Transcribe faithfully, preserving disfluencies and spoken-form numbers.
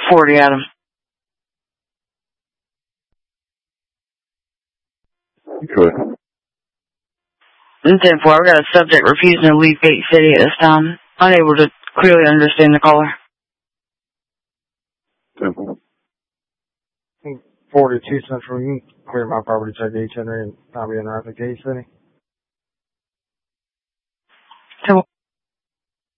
forty Adam. Good. And ten four, I've got a subject refusing to leave Gate City at this time. Unable to clearly understand the caller. Simple. forty-two Central, you can clear my property check H Henry and not be interrupted Gate City. ten